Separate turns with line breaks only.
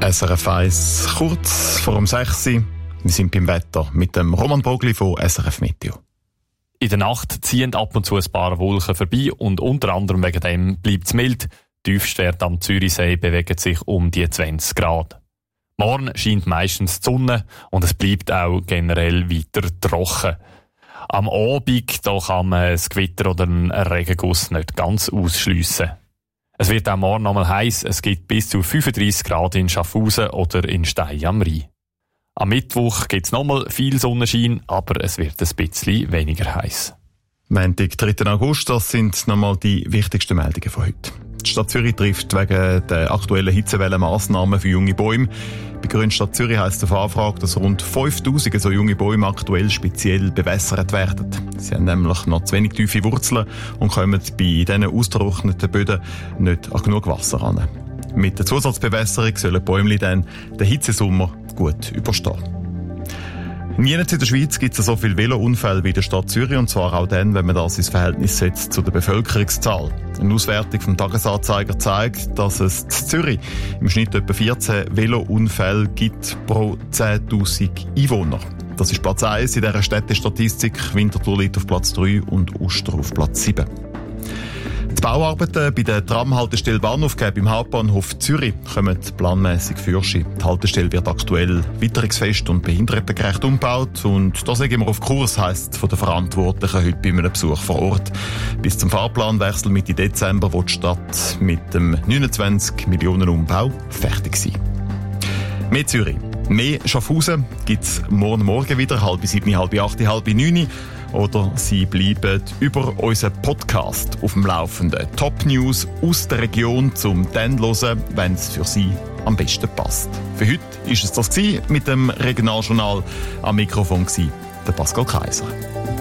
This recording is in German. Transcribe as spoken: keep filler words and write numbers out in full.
S R F eins, kurz vor um sechs Uhr. Wir sind beim Wetter mit dem Roman Bogli von S R F Meteo.
In der Nacht ziehen ab und zu ein paar Wolken vorbei und unter anderem wegen dem bleibt es mild. Die Tiefstwerte am Zürichsee bewegen sich um die zwanzig Grad. Morgen scheint meistens die Sonne und es bleibt auch generell weiter trocken. Am Abend da kann man ein Gewitter oder einen Regenguss nicht ganz ausschliessen. Es wird auch morgen noch mal heiß. Es gibt bis zu fünfunddreissig Grad in Schaffhausen oder in Stein am Rhein. Am Mittwoch gibt es noch mal viel Sonnenschein, aber es wird ein bisschen weniger heiß.
Montag, dritten August, das sind nochmal die wichtigsten Meldungen von heute. Die Stadt Zürich trifft wegen der aktuellen Hitzewelle Massnahmen für junge Bäume. Bei Grün Stadt Zürich heisst auf Anfrage, dass rund fünftausend so junge Bäume aktuell speziell bewässert werden. Sie haben nämlich noch zu wenig tiefe Wurzeln und kommen bei diesen ausgetrockneten Böden nicht an genug Wasser ran. Mit der Zusatzbewässerung sollen die Bäume dann den Hitzesommer gut überstehen. Nirgends in der Schweiz gibt es so viele Velounfälle wie in der Stadt Zürich, und zwar auch dann, wenn man das ins Verhältnis setzt zu der Bevölkerungszahl. Eine Auswertung vom Tagesanzeiger zeigt, dass es in Zürich im Schnitt etwa vierzehn Velounfälle gibt pro zehntausend Einwohner. Das ist Platz eins in dieser Städtestatistik. Winterthur liegt auf Platz drei und Uster auf Platz sieben. Die Bauarbeiten bei der Tramhaltestelle Bahnhofgeb im Hauptbahnhof Zürich kommen planmäßig für sich. Die Haltestelle wird aktuell witterungsfest und behindertengerecht umgebaut, und da sind wir auf Kurs, heisst von den Verantwortlichen heute bei einem Besuch vor Ort. Bis zum Fahrplanwechsel Mitte Dezember wird die Stadt mit dem neunundzwanzig Millionen Umbau fertig sein. Mehr Zürich, mehr Schaffhausen gibt es morgen Morgen wieder, halb sieben, halb acht, halb neun. Oder Sie bleiben über unseren Podcast auf dem Laufenden. Top-News aus der Region zum dann hören, wenn es für Sie am besten passt. Für heute war es das mit dem Regionaljournal. Am Mikrofon war der Pascal Kaiser.